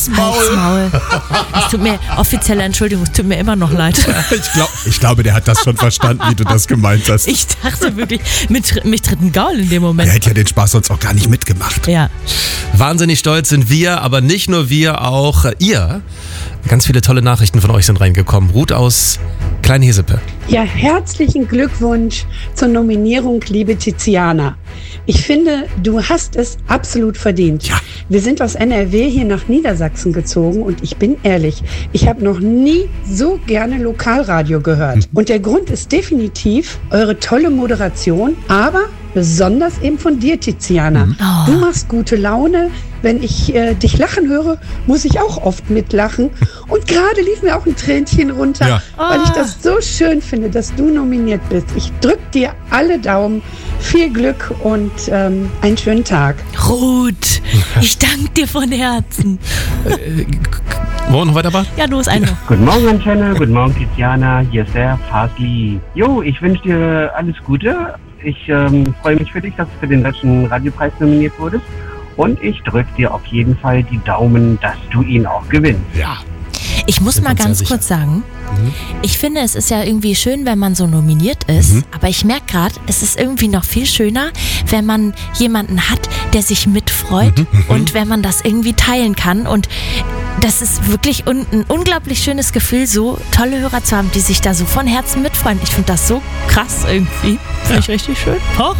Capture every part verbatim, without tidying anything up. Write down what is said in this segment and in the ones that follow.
Halt's Maul. Halt's Maul. Es tut mir, offizielle Entschuldigung, es tut mir immer noch leid. Ich, glaub, ich glaube, der hat das schon verstanden, wie du das gemeint hast. Ich dachte wirklich, mit, mich tritt ein Gaul in dem Moment. Er hätte ja den Spaß sonst auch gar nicht mitgemacht. Ja. Wahnsinnig stolz sind wir, aber nicht nur wir, auch ihr. Ganz viele tolle Nachrichten von euch sind reingekommen. Ruth aus Kleinhesepe. Ja, herzlichen Glückwunsch zur Nominierung, liebe Tiziana. Ich finde, du hast es absolut verdient. Ja. Wir sind aus N R W hier nach Niedersachsen gezogen und ich bin ehrlich, ich habe noch nie so gerne Lokalradio gehört. Mhm. Und der Grund ist definitiv eure tolle Moderation, aber besonders eben von dir, Tiziana. Mhm. Oh. Du machst gute Laune. Wenn ich äh, dich lachen höre, muss ich auch oft mitlachen. Und gerade lief mir auch ein Tränchen runter, Ja. weil ich das so schön finde, dass du nominiert bist. Ich drück dir alle Daumen. Viel Glück und ähm, einen schönen Tag. Ruth, ich danke dir von Herzen. Äh, wollen wir noch weiter? Ja, los, ein noch. Guten Morgen, Antenne. Guten Morgen, Tiziana. Hier ist der Fasli. Jo, ich wünsche dir alles Gute. Ich ähm, freue mich für dich, dass du für den Deutschen Radiopreis nominiert wurdest. Und ich drücke dir auf jeden Fall die Daumen, dass du ihn auch gewinnst. Ja. Ich muss Sind mal uns sehr ganz sicher. kurz sagen, ich finde, es ist ja irgendwie schön, wenn man so nominiert ist, Mhm. aber ich merke gerade, es ist irgendwie noch viel schöner, wenn man jemanden hat, der sich mitfreut und wenn man das irgendwie teilen kann. Und das ist wirklich un- ein unglaublich schönes Gefühl, so tolle Hörer zu haben, die sich da so von Herzen mitfreuen. Ich finde das so krass irgendwie. Finde ich richtig schön. Hoch.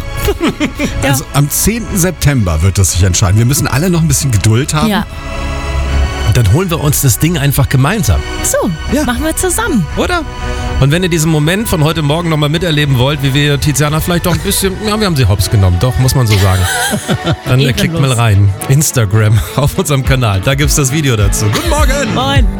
Ja. Also am zehnten September wird das sich entscheiden. Wir müssen alle noch ein bisschen Geduld haben. Ja. Und dann holen wir uns das Ding einfach gemeinsam, So, Ja. machen wir zusammen. oder? Und wenn ihr diesen Moment von heute Morgen nochmal miterleben wollt, wie wir Tiziana vielleicht doch ein bisschen, ja, wir haben sie hops genommen, doch, muss man so sagen. Dann äh, klickt Ehrenlos. mal rein. Instagram auf unserem Kanal, da gibt's das Video dazu. Guten Morgen! Moin.